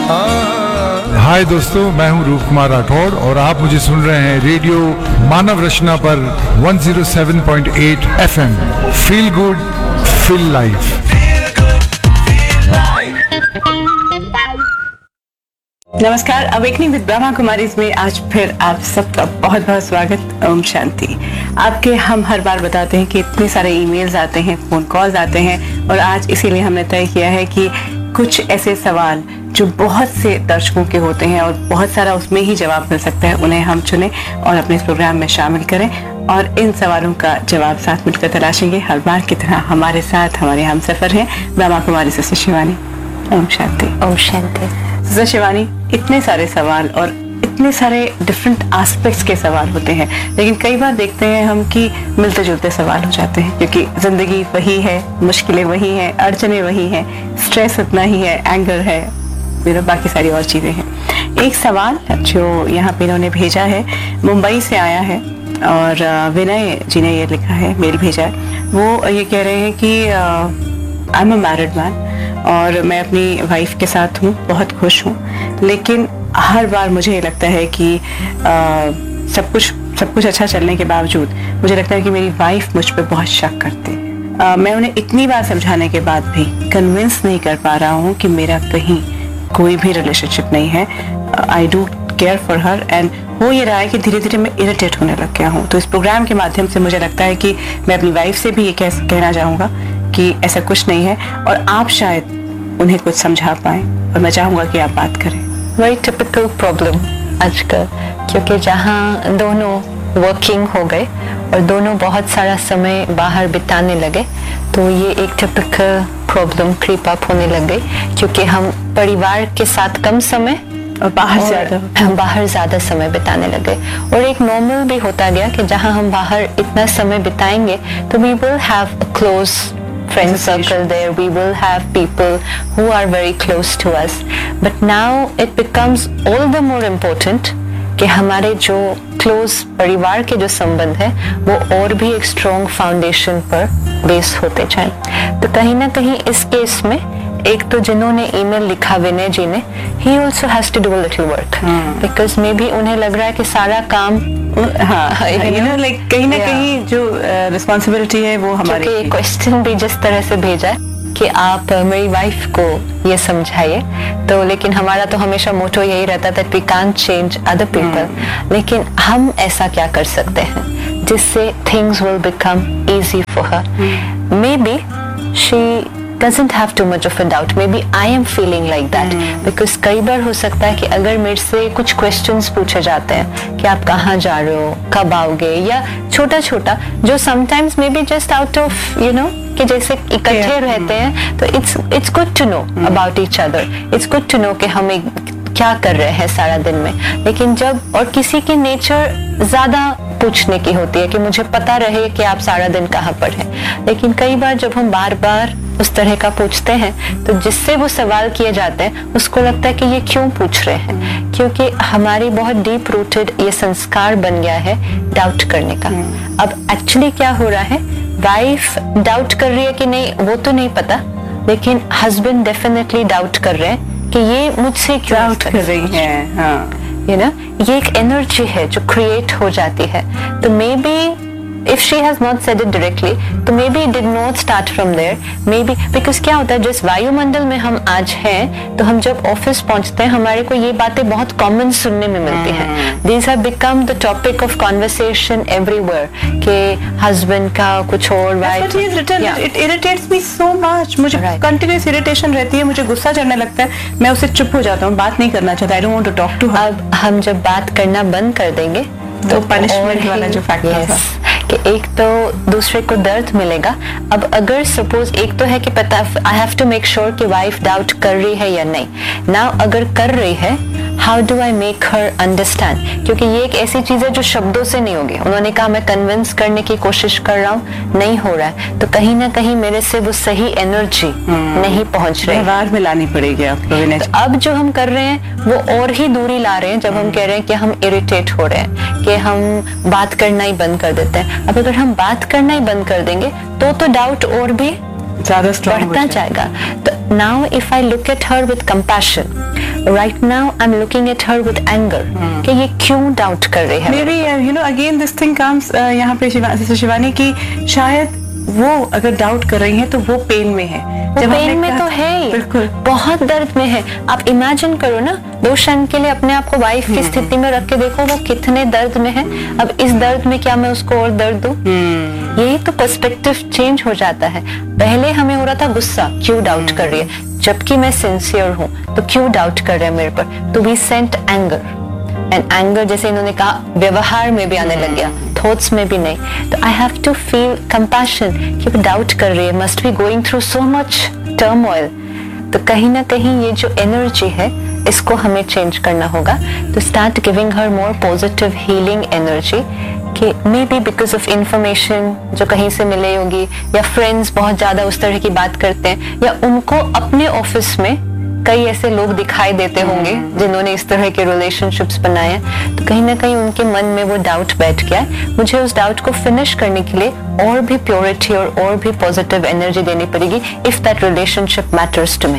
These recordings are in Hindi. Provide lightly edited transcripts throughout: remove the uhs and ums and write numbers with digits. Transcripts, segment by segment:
हाय दोस्तों, मैं हूं रूप कुमार राठौड़ और आप मुझे सुन रहे हैं रेडियो मानव रचना पर 107.8 FM। Feel good, feel life. नमस्कार, अवेकनिंग विद ब्रह्मा कुमारी में आज फिर आप सबका बहुत बहुत स्वागत। ओम शांति। आपके हम हर बार बताते हैं कि इतने सारे ईमेल्स आते हैं, फोन कॉल्स आते हैं, और आज इसीलिए हमने तय किया है कि कुछ ऐसे सवाल जो बहुत से दर्शकों के होते हैं और बहुत सारा उसमें ही जवाब मिल सकता है, उन्हें हम चुनें और अपने इस प्रोग्राम में शामिल करें और इन सवालों का जवाब साथ मिलकर तलाशेंगे। हर बार की तरह हमारे साथ हमारे हमसफर हैं ब्रह्मा कुमारी सिस्टर शिवानी। ओम शांति। ओम शांति। सिस्टर शिवानी, इतने सारे सवाल और इतने सारे डिफरेंट एस्पेक्ट्स के सवाल होते हैं, लेकिन कई बार देखते हैं हम कि मिलते जुलते सवाल हो जाते हैं, क्योंकि जिंदगी वही है, मुश्किलें वही हैं, अड़चने वही हैं, स्ट्रेस उतना ही है, एंगर है, बाकी सारी और चीजें हैं। एक सवाल जो यहाँ पे इन्होंने भेजा है, मुंबई से आया है और विनय जी ने ये लिखा है, मेल भेजा है। वो ये कह रहे हैं कि I am a married man और मैं अपनी वाइफ के साथ हूँ, बहुत खुश हूँ, लेकिन हर बार मुझे लगता है कि सब कुछ अच्छा चलने के बावजूद मुझे लगता है कि मेरी वाइफ मुझ पर बहुत शक करती है। मैं उन्हें इतनी बार समझाने के बाद भी कन्विंस नहीं कर पा रहा हूँ कि मेरा कहीं कोई भी रिलेशनशिप नहीं है। I do care for her and हो ये रहा है कि धीरे धीरे मैं इरिटेट होने लग गया हूँ। तो इस प्रोग्राम के माध्यम से मुझे लगता है कि मैं अपनी वाइफ से भी ये कहना चाहूँगा कि ऐसा कुछ नहीं है और आप शायद उन्हें कुछ समझा पाएं, और मैं चाहूँगा कि आप बात करें। वेरी टिपिकल प्रॉब्लम आजकल, क्योंकि जहाँ दोनों वर्किंग हो गए और दोनों बहुत सारा समय बाहर बिताने लगे, तो ये एक टिपिकल प्रॉब्लम क्रीप अप होने लग गई, क्योंकि हम परिवार के साथ कम समय और बाहर ज्यादा समय बिताने लगे। और एक नॉर्मल भी होता गया कि जहाँ हम बाहर इतना समय बिताएंगे तो we will have a close friend circle there, we will have people who are very close to us, but now it becomes all the more important कि हमारे जो क्लोज परिवार के जो संबंध है वो और भी एक स्ट्रॉन्ग फाउंडेशन पर बेस होते जाएं। तो कहीं ना कहीं इस केस में एक तो जिन्होंने ईमेल लिखा विनय जी ने, he also has to do a little work because maybe उन्हें लग रहा है कि सारा काम कहीं ना कहीं जो रिस्पॉन्सिबिलिटी है वो हमारी। ये क्वेश्चन भी जिस तरह से भेजा है कि आप मेरी वाइफ को ये समझाइए, तो लेकिन हमारा तो हमेशा मोटो यही रहता था we can't change other people, लेकिन हम ऐसा क्या कर सकते हैं जिससे things will become easy for her. May be she doesn't have too much of a doubt, maybe I am feeling like that because कई बार हो सकता है कि अगर मेरे से कुछ questions पूछे जाते हैं कि आप कहाँ जा रहे हो, कब आओगे, या छोटा छोटा जो sometimes maybe just out of you know कि जैसे इकट्ठे रहते हैं, तो it's good to know about each other, it's good to know कि हम क्या कर रहे हैं सारा दिन में। लेकिन जब और किसी की नेचर ज्यादा पूछने की होती है कि मुझे पता रहे कि आप सारा दिन कहाँ पर हैं, लेकिन कई बार जब हम बार बार उस तरह का पूछते हैं तो जिससे वो सवाल किए जाते हैं उसको लगता है कि ये क्यों पूछ रहे हैं, क्योंकि हमारी बहुत डीप रूटेड ये संस्कार बन गया है डाउट करने का। अब एक्चुअली क्या हो रहा है, वाइफ डाउट कर रही है कि नहीं वो तो नहीं पता, लेकिन हस्बैंड डेफिनेटली डाउट कर रहे हैं कि ये मुझसे क्यों डाउट कर रही है। You know, ये एक एनर्जी है जो क्रिएट हो जाती है। तो may be if she has not said it directly, तो maybe it did not start from there, maybe because क्या होता है, जिस वायुमंडल में हम आज हैं, तो हम जब ऑफिस पहुंचते हैं हमारे को ये बातें बहुत कॉमन सुनने में मिलती हैं। These have become the topic of conversation everywhere कि हस्बैंड का कुछ और, wife. It irritates me so much, मुझे कंटिन्यूस इरिटेशन रहती है, मुझे गुस्सा चढ़ने लगता है, मैं उससे चुप हो जाता हूँ, बात नहीं करना चाहता, I don't want to talk to her। अब हम जब बात करना बंद कर देंगे तो पनिशमेंट वाला जो फैक्टर था कि एक तो दूसरे को दर्द मिलेगा। अब अगर सपोज एक तो है कि पता I have to make sure कि वाइफ डाउट कर रही है या नहीं, नाउ अगर कर रही है how do I make her understand, क्योंकि ये एक ऐसी चीज है जो शब्दों से नहीं होगी। उन्होंने कहा मैं कन्विंस करने की कोशिश कर रहा हूँ, नहीं हो रहा है, तो कहीं ना कहीं मेरे से वो सही एनर्जी नहीं पहुंच रही, व्यवहार में लानी पड़ेगी आपको। तो अब जो हम कर रहे हैं वो और ही दूरी ला रहे हैं जब हम कह रहे हैं कि हम इरिटेट हो रहे हैं, कि हम बात करना ही बंद कर देते हैं। अब अगर हम बात करना ही बंद कर देंगे तो डाउट और भी ज्यादा बढ़ता जाएगा। तो now if I look at her with compassion, right now I'm looking at her with anger, कि ये क्यों डाउट कर रही है? Maybe again this thing comes यहाँ पे शिवानी की शायद वो अगर डाउट कर रही हैं तो वो पेन में है। वो पेन में तो है ही, बिल्कुल बहुत दर्द में है। आप इमेजिन करो ना, 2 क्षण के लिए अपने आप को वाइफ की स्थिति में रख के देखो वो कितने दर्द में है। अब इस दर्द में क्या मैं उसको और दर्द दूं? यही तो पर्सपेक्टिव चेंज हो जाता है। पहले हमें हो रहा था गुस्सा, क्यों डाउट कर रही है, जबकि मैं सिंसियर हूँ तो क्यों डाउट कर रहे हैं मेरे पर। तो we sent anger, and anger जैसे इन्होंने कहा व्यवहार में भी आने लग गया, थॉट्स में भी नहीं। तो I have to feel compassion कि वो डाउट कर रही है, must be going through so much turmoil. तो कहीं ना कहीं ये जो एनर्जी है इसको हमें चेंज करना होगा। तो start giving her more positive healing energy, कि may be because of information जो कहीं से मिले होगी, या फ्रेंड्स बहुत ज्यादा उस तरह की बात करते हैं, या उनको अपने ऑफिस में कई ऐसे लोग दिखाई देते होंगे जिन्होंने इस तरह के रिलेशनशिप्स बनाए हैं। तो कहीं ना कहीं उनके मन में वो डाउट बैठ गया है। मुझे उस डाउट को फिनिश करने के लिए और भी प्योरिटी और भी पॉजिटिव एनर्जी देनी पड़ेगी, if that relationship matters to me.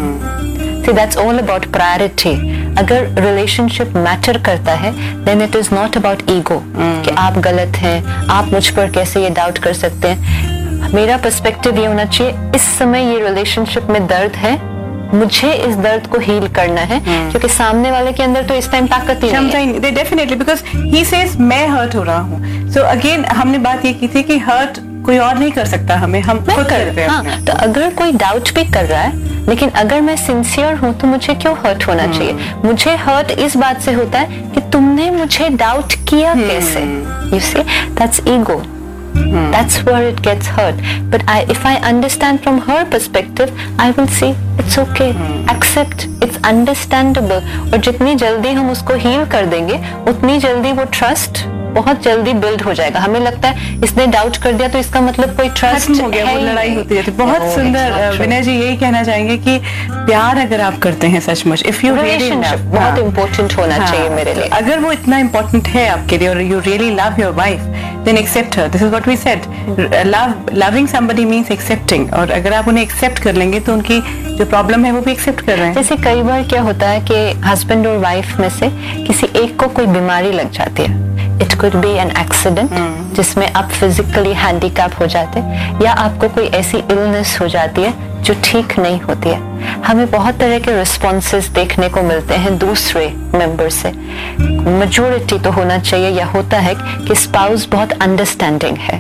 See, that's all about priority. अगर रिलेशनशिप मैटर करता है then it is not about ego, कि आप गलत हैं, आप मुझ पर कैसे ये डाउट कर सकते हैं। मेरा पर्सपेक्टिव ये होना चाहिए, इस समय ये रिलेशनशिप में दर्द है, मुझे इस दर्द को हील करना है, क्योंकि सामने वाले के अंदर तो इस टाइम ताकत ही नहीं है। डेफिनेटली, बिकॉज ही सेज मैं हर्ट हो रहा हूँ। सो अगेन हमने बात ये की थी कि हर्ट कोई और नहीं कर सकता, हम खुद करते हैं। हाँ, तो अगर कोई डाउट भी कर रहा है, लेकिन अगर मैं सिंसियर हूँ तो मुझे क्यों हर्ट होना चाहिए? मुझे हर्ट इस बात से होता है कि तुमने मुझे डाउट किया कैसे। You see, that's ego. That's where it gets hurt. But if I understand from her perspective, I will see it's okay. Accept. It's understandable. और जितनी जल्दी हम उसको हील कर देंगे, उतनी जल्दी वो ट्रस्ट बहुत जल्दी बिल्ड हो जाएगा। हमें लगता है इसने डाउट कर दिया तो इसका मतलब कोई ट्रस्ट हो गया, वो लड़ाई होती रहती है। बहुत सुंदर। विनय जी यही कहना चाहेंगे कि प्यार अगर आप करते हैं सचमुच, इफ यू रिलेशनशिप बहुत इंपॉर्टेंट होना चाहिए मेरे लिए। अगर वो इतना इंपॉर्टेंट है आपके लिए और you really love your wife, then accept her. This is what we said, loving somebody means accepting. और अगर आप उन्हें एक्सेप्ट कर लेंगे तो उनकी जो प्रॉब्लम है वो भी एक्सेप्ट कर रहे हैं। जैसे कई बार क्या होता है कि हस्बैंड और वाइफ में से किसी एक को कोई बीमारी लग जाती है। It could be an accident जिसमें आप फिजिकली हैंडीकैप हो जाते हैं, या आपको कोई ऐसी इलनेस हो जाती है जो ठीक नहीं होती है। हमें बहुत तरह के रिस्पॉन्सेस देखने को मिलते हैं दूसरे मेंबर से। मेजॉरिटी तो होना चाहिए या होता है कि स्पाउस बहुत अंडरस्टैंडिंग है,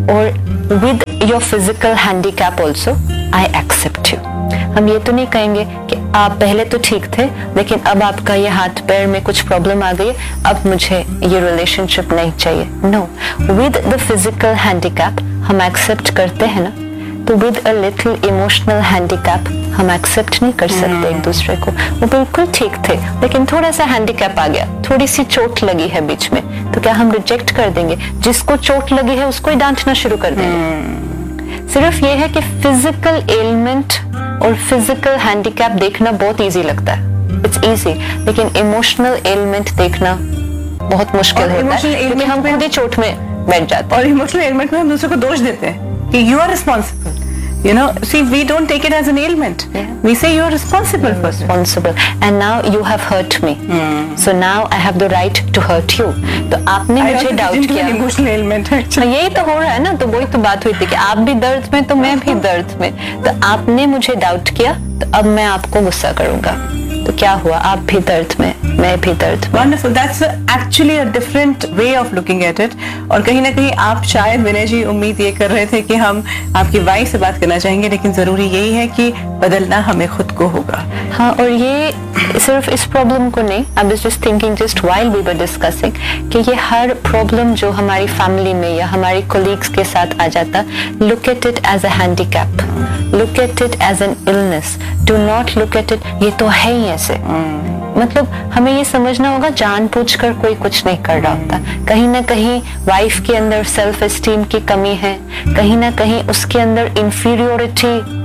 और with your physical handicap also I accept you. हम ये तो नहीं कहेंगे कि आप पहले तो ठीक थे लेकिन अब आपका ये हाथ पैर में कुछ प्रॉब्लम आ गई, अब मुझे ये रिलेशनशिप नहीं चाहिए। No, with the physical handicap हम एक्सेप्ट करते हैं ना, तो with a little emotional handicap हम एक्सेप्ट नहीं कर सकते एक दूसरे को। वो बिल्कुल ठीक थे लेकिन थोड़ा सा हैंडीकैप आ गया, थोड़ी सी चोट लगी है बीच में, तो क्या हम रिजेक्ट कर देंगे? जिसको चोट लगी है उसको ही डांटना शुरू कर देंगे। सिर्फ ये है कि फिजिकल एलिमेंट और फिजिकल हैंडीकैप देखना बहुत इजी लगता है, इट्स इजी, लेकिन इमोशनल एलिमेंट देखना बहुत मुश्किल होता है, क्योंकि हम खुद ही चोट में बैठ जाते हैं। और इमोशनल एलिमेंट में हम दूसरे को दोष देते हैं कि you are responsible. You know, see, we don't take it as an ailment. Yeah. We say you're responsible for it. Responsible. And now you have hurt me. So now I have the right to hurt you. तो आपने मुझे डाउट किया। Emotional ailment. यही तो हो रहा है ना, तो वही तो बात हुई थी कि आप भी दर्द में तो मैं भी दर्द में। तो आपने मुझे डाउट किया तो अब मैं आपको गुस्सा करूंगा, तो क्या हुआ? आप भी दर्द में, मैं भी दर्द में। Wonderful. That's actually a different way of looking at it. और कहीं ना कहीं आप शायद विनय जी उम्मीद ये कर रहे थे कि हम आपकी वाइफ से बात करना चाहेंगे, लेकिन जरूरी यही है कि बदलना हमें खुद को होगा। हाँ, और ये सिर्फ इस प्रॉब्लम को नहीं, I was just thinking just while we were discussing कि ये हर प्रॉब्लम जो हमारी फैमिली में या हमारी कोलीग्स के साथ आ जाता, look at it as a handicap, look at it as an illness, do not look at it ये तो है ही ऐसे। मतलब हमें ये समझना होगा जानबूझकर कोई कुछ नहीं कर रहा होता। कहीं ना कहीं वाइफ के अंदर सेल्फ एस्टीम की कमी है, कहीं ना कहीं उसके अंदर इंफीरियोरिटी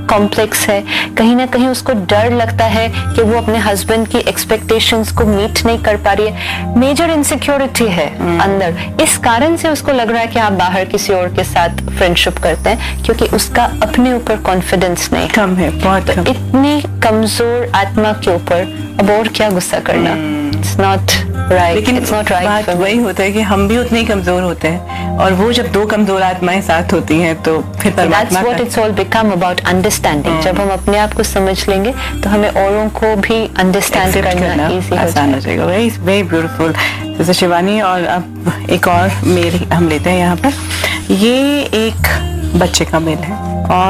कॉम्प्लेक्स है, कहीं ना कहीं उसको डर लगता है कि वो अपने हस्बैंड की एक्सपेक्टेशंस को मीट नहीं कर पा रही है, मेजर इनसिक्योरिटी है अंदर, इस कारण से उसको लग रहा है कि आप बाहर किसी और के साथ फ्रेंडशिप करते हैं, क्योंकि उसका अपने ऊपर कॉन्फिडेंस नहीं कम है, बहुत कम। इतनी कमजोर आत्मा के ऊपर अब और क्या गुस्सा करना, इट्स नॉट राइट, लेकिन इट्स नॉट राइट। बात वही होता है कि हम भी उतने ही कमजोर होते हैं, और वो जब दो कमजोर आत्माएं साथ होती हैं तो फिर That's परमात्मा what it's all become about, understanding. जब हम अपने आप को समझ लेंगे तो हमें औरों को भी अंडरस्टैंड accept करना इजी हो आसान हो जाएगा। जाएगा। वेरी वेरी ब्यूटीफुल जैसे शिवानी। और अब एक और मेल हम लेते हैं यहाँ पर। ये एक बच्चे का मेल है,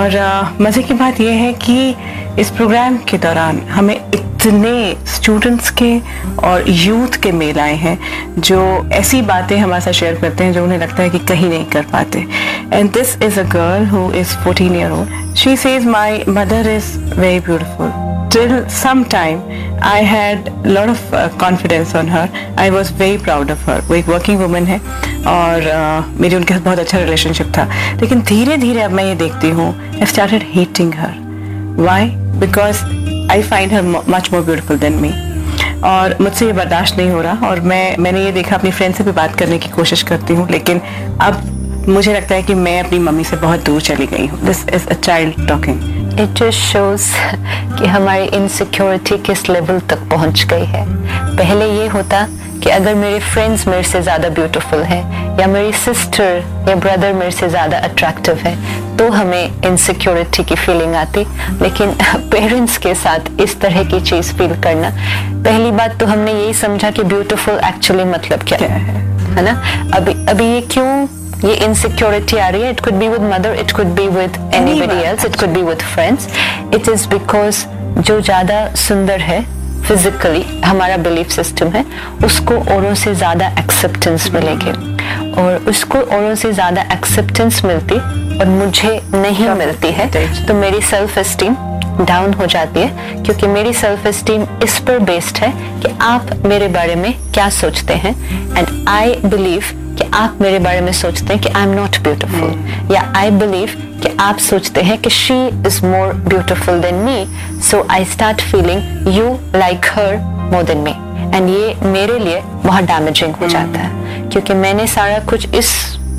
और मजे की बात यह है कि इस प्रोग्राम के दौरान हमें इतने स्टूडेंट्स के और यूथ के मेल आए हैं जो ऐसी बातें हमारे साथ शेयर करते हैं जो उन्हें लगता है कि कहीं नहीं कर पाते। And this is a girl who is 14 year old. She says my mother is very beautiful. Till some time I had a lot of confidence on her. I was very proud of her. वो एक वर्किंग वुमन है और मेरी उनके साथ बहुत अच्छा रिलेशनशिप था, लेकिन धीरे धीरे अब मैं ये देखती हूँ I started hating her. Why? Because I find her much more beautiful than me. और मुझसे ये बर्दाश्त नहीं हो रहा, और मैंने ये देखा, अपनी फ्रेंड से भी बात करने की कोशिश करती हूँ, लेकिन अब मुझे लगता है कि मैं अपनी मम्मी से बहुत दूर चली गई हूँ। This is a child talking. It just shows कि हमारी इनसिक्योरिटी किस लेवल तक पहुंच गई है। पहले ये होता कि अगर मेरे फ्रेंड्स मेरे से ज्यादा ब्यूटीफुल है, या मेरी सिस्टर या ब्रदर मेरे से ज्यादा अट्रैक्टिव है, तो हमें इनसिक्योरिटी की फीलिंग आती। लेकिन पेरेंट्स के साथ इस तरह की चीज फील करना, पहली बात तो हमने यही समझा कि ब्यूटीफुल एक्चुअली मतलब क्या है ना। अभी ये क्यों ये इनसिक्योरिटी आ रही है? It could be with mother, it could be with anybody else, it could be with friends. It is because जो ज्यादा सुंदर है फिजिकली, हमारा बिलीफ सिस्टम है, उसको औरों से ज्यादा एक्सेप्टेंस मिलेगी, और उसको औरों से ज्यादा एक्सेप्टेंस मिलती और मुझे नहीं मिलती है, तो मेरी सेल्फ एस्टीम डाउन हो जाती है, क्योंकि मेरी सेल्फ एस्टीम इस पर बेस्ड है कि आप मेरे बारे में क्या सोचते हैं, एंड आई बिलीव कि आप मेरे बारे में सोचते हैं कि आई एम नॉट ब्यूटीफुल, या आई बिलीव कि आप सोचते हैं कि she is more beautiful than me, so I start feeling you like her more than me, and ये मेरे लिए बहुत डैमेजिंग हो जाता है, क्योंकि मैंने सारा कुछ इस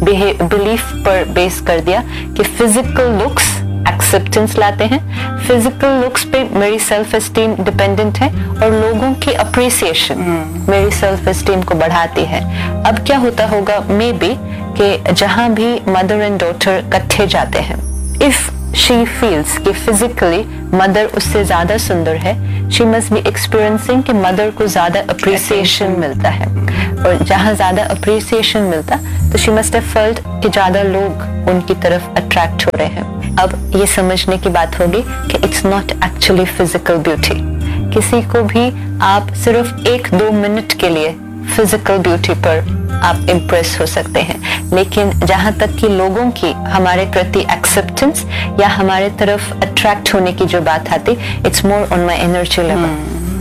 बिलीफ पर बेस कर दिया कि फिजिकल लुक्स एक्सेप्टेंस लाते हैं, फिजिकल लुक्स पे मेरी सेल्फ एस्टीम डिपेंडेंट है, और लोगों की अप्रिसिएशन मेरी सेल्फ एस्टीम को बढ़ाती है। अब क्या होता होगा मे बी कि जहां भी मदर एंड डॉटर इकट्ठे जाते हैं, इफ शी फील्स कि फिजिकली मदर उससे ज्यादा सुंदर है, शी मस्ट बी एक्सपीरियंसिंग कि मदर को ज्यादा अप्रिसिएशन मिलता है, और जहां ज्यादा अप्रिसिएशन मिलता तो शी मस्ट हैव फेल्ट कि ज्यादा लोग उनकी तरफ अट्रैक्ट हो रहे हैं। अब ये समझने की बात होगी कि it's not actually physical beauty. किसी को भी आप सिर्फ 1-2 मिनट के लिए फिजिकल ब्यूटी पर आप इम्प्रेस हो सकते हैं, लेकिन जहां तक कि लोगों की हमारे प्रति एक्सेप्टेंस या हमारे तरफ अट्रैक्ट होने की जो बात आती, it's more on my energy level.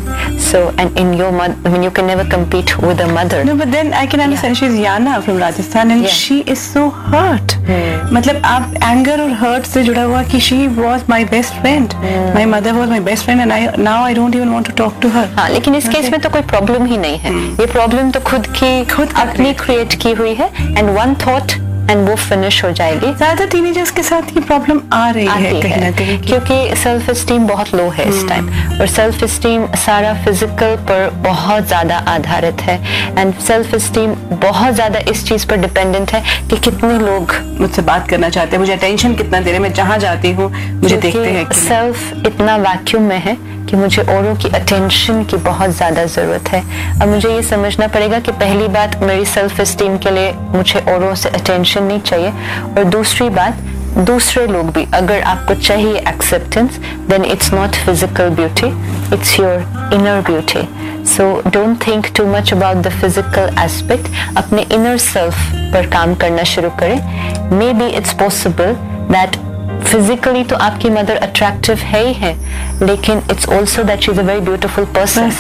So, and in your mother, I mean, you can never compete with a mother. No, but then I can understand. She's Yana from Rajasthan, and she is so hurt. मतलब आप anger और hurt से जुड़ा हुआ कि she was my best friend. My mother was my best friend, and now I don't even want to talk to her. हाँ, लेकिन इस केस में तो कोई प्रॉब्लम ही नहीं है. ये प्रॉब्लम तो खुद अपनी क्रिएट की हुई है, and one thought एंड वो फिनिश हो जाएगी. ज्यादा टीनेजर्स के साथ ये प्रॉब्लम आ रही है कहीं ना कहीं, क्योंकि सेल्फ एस्टीम बहुत लो है इस टाइम, और सेल्फ एस्टीम सारा फिजिकल पर बहुत ज्यादा आधारित है, एंड सेल्फ एस्टीम बहुत ज्यादा इस चीज पर डिपेंडेंट है कि कितने लोग मुझसे बात करना चाहते हैं, मुझे अटेंशन कितना दे रहे हैं, मैं जहाँ जाती हूँ मुझे देखते हैं. सेल्फ इतना वैक्यूम में है कि मुझे औरों की अटेंशन की बहुत ज्यादा जरूरत है. अब मुझे ये समझना पड़ेगा कि पहली बात, मेरी सेल्फ एस्टीम के लिए मुझे औरों से अटेंशन नहीं चाहिए, और दूसरी बात, दूसरे लोग भी अगर आपको चाहिए acceptance, then it's not physical beauty, it's your inner beauty. So don't think too much about the physical aspect. अपने इनर सेल्फ पर काम करना शुरू करें. May be it's possible that physically तो आपकी मदर अट्रैक्टिव है ही है, लेकिन it's also that she is a very beautiful person,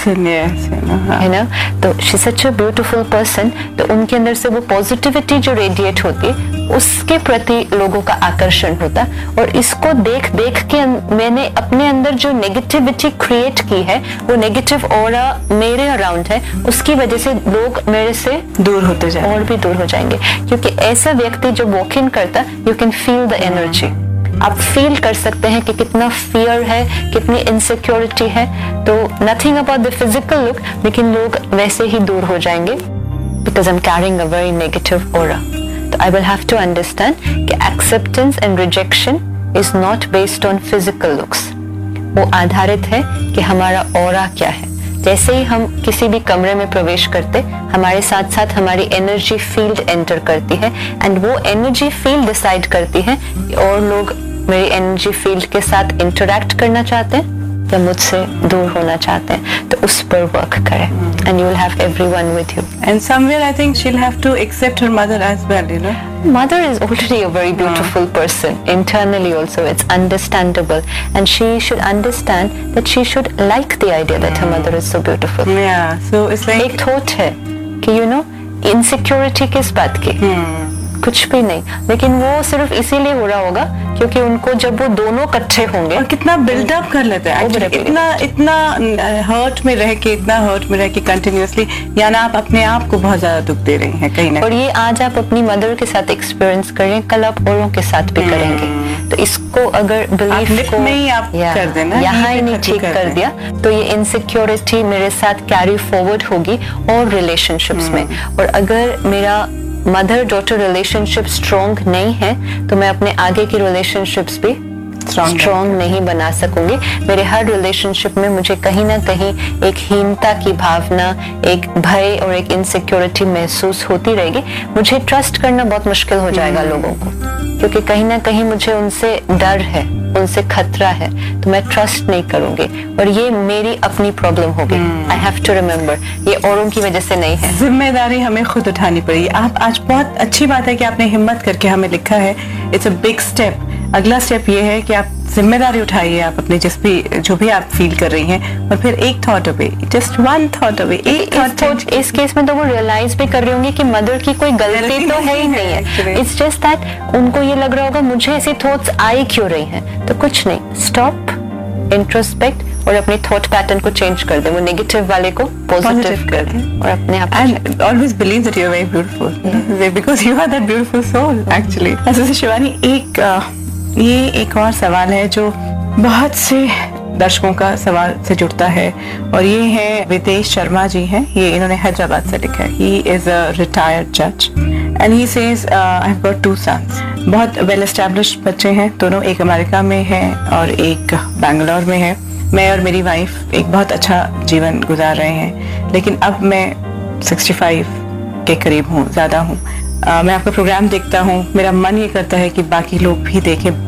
है ना। तो she such a beautiful person, तो उनके अंदर से वो पॉजिटिविटी जो रेडिएट होती है उसके प्रति लोगों का आकर्षण होता है। और इसको देख देख के मैंने अपने अंदर जो नेगेटिविटी क्रिएट की है, वो नेगेटिव ऑरा मेरे अराउंड है, उसकी वजह से लोग मेरे से दूर होते जाए और भी दूर हो जाएंगे। क्योंकि ऐसा व्यक्ति जो वॉक इन करता, you can feel the energy, आप फील कर सकते हैं कि कितना फियर है, कितनी इनसिक्योरिटी है। तो nothing about the physical look, लेकिन लोग वैसे ही दूर हो जाएंगे because I am carrying a very negative aura. तो I will have to understand कि acceptance and rejection is not based on physical looks, वो आधारित है कि हमारा ऑरा क्या है। जैसे ही हम किसी भी कमरे में प्रवेश करते, हमारे साथ साथ हमारी एनर्जी फील्ड एंटर करती है, एंड वो एनर्जी फील्ड डिसाइड करती है कि और लोग मेरी एनर्जी फील्ड के साथ इंटरैक्ट करना चाहते हैं या मुझसे दूर होना चाहते हैं। तो उस पर वर्क करें, and you will have everyone with you. And somewhere I think she'll have to accept her mother as well, you know. Mother is already a very beautiful person internally also, it's understandable, and she should understand that she should like the idea that her mother is so beautiful. Yeah, so it's like एक थॉट है कि you know इनसिक्योरिटी किस बात की, कुछ भी नहीं, लेकिन वो सिर्फ इसीलिए हो रहा होगा क्योंकि उनको जब वो दोनों इकट्ठे होंगे, और कितना बिल्डअप कर लेते हैं actually, इतना हर्ट में रह के कंटिन्यूअसली, या ना आप अपने आप को बहुत ज्यादा दुख दे रही हैं कहीं ना। और ये आज आप अपनी मदर के साथ एक्सपीरियंस कर रहे हैं, कल आप औरों के साथ भी करेंगे। तो इसको अगर बिलीफ को में ही आप कर देना, यहाँ ही नहीं ठीक कर दिया, तो ये इनसिक्योरिटी मेरे साथ कैरी फॉरवर्ड होगी और रिलेशनशिप्स में। और अगर मेरा मदर डॉटर रिलेशनशिप स्ट्रॉन्ग नहीं है, तो मैं अपने आगे की रिलेशनशिप्स भी स्ट्रॉन्ग नहीं बना सकूंगी। मेरे हर रिलेशनशिप में मुझे कहीं ना कहीं एक हीनता की भावना, एक भय और एक इनसिक्योरिटी महसूस होती रहेगी। मुझे ट्रस्ट करना बहुत मुश्किल हो जाएगा लोगों को, क्योंकि कहीं ना कहीं मुझे उनसे डर है, उनसे खतरा है, तो मैं ट्रस्ट नहीं करूंगी। और ये मेरी अपनी प्रॉब्लम होगी। आई हैव टू रिमेम्बर, ये औरों की वजह से नहीं है। जिम्मेदारी हमें खुद उठानी पड़ेगी। आप आज बहुत अच्छी बात है कि आपने हिम्मत करके हमें लिखा है, इट्स अ बिग स्टेप। अगला स्टेप ये है कि आप जिम्मेदारी उठाइए, आप अपने जो भी आप फील कर रही हैं, और फिर एक thought away, just one thought away, एक थॉट। इस केस में तो वो रियलाइज भी कर रही होंगी कि मदर की कोई गलती तो है ही नहीं है। इट्स जस्ट दैट उनको ये लग रहा होगा मुझे ऐसी थॉट्स आई क्यों रही हैं। तो कुछ नहीं, स्टॉप, इंट्रोस्पेक्ट और अपने थॉट पैटर्न को चेंज कर दे, वो नेगेटिव वाले को पॉजिटिव कर दे और अपने आप and always believe that you are very beautiful because you are that beautiful soul actually. ऐसे शिवानी, ये एक और सवाल है जो बहुत से दर्शकों का सवाल से जुड़ता है, और ये है विदेश शर्मा जी हैं, ये इन्होंने हैदराबाद से लिखा है। ही इज अ रिटायर्ड जज and he says I have got 2 sons। बहुत वेल एस्टैब्लिश्ड बच्चे हैं दोनों, एक अमेरिका में है और एक बैंगलोर में है। मैं और मेरी वाइफ एक बहुत अच्छा जीवन गुजार रहे हैं, लेकिन अब मैं 65 के करीब हूँ, ज़्यादा हूँ। मैं आपका प्रोग्राम देखता हूँ, मेरा मन ये करता है कि बाकी लोग भी देखें,